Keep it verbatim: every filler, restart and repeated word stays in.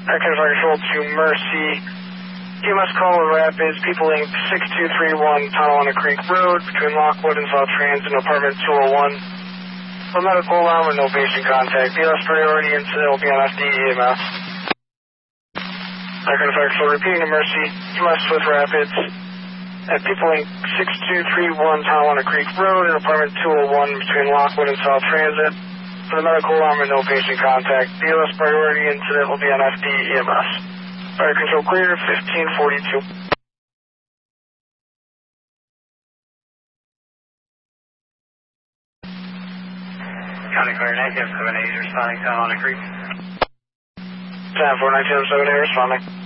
Aircraft Fire Control to Mercy. T M S call with Rapids, People Inc six two three one Tonawanda Creek Road between Lockwood and South Transit, apartment two oh one. No medical alarm or no patient contact. B L S priority incident will be on F D E M S. Aircraft Fire Control repeating to Mercy. T M S with Rapids. At People Inc six two three one Tonawanda Creek Road in apartment two oh one between Lockwood and South Transit. For the medical alarm and no patient contact. B L S priority incident will be on F D E M S. Fire control clear, fifteen forty-two. County Clear, nine seven eight, responding to Tonawanda Creek. ten four, nine seven eight, responding.